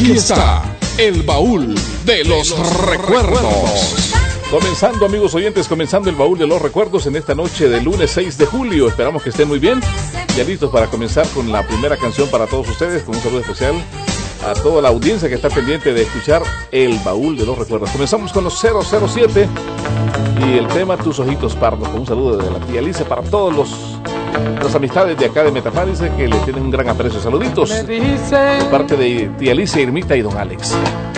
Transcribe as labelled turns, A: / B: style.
A: Aquí está el baúl de los recuerdos. Comenzando, amigos oyentes, comenzando el baúl de los recuerdos en esta noche de lunes 6 de julio. Esperamos que estén muy bien. Ya listos para comenzar con la primera canción para todos ustedes, con un saludo especial a toda la audiencia que está pendiente de escuchar el baúl de los recuerdos. Comenzamos con los 007 y el tema Tus Ojitos Pardos, con un saludo de la tía Alicia para todos las amistades de acá de Metafárice que le tienen un gran aprecio. Saluditos de parte de tía Alicia, Irmita y don Alex.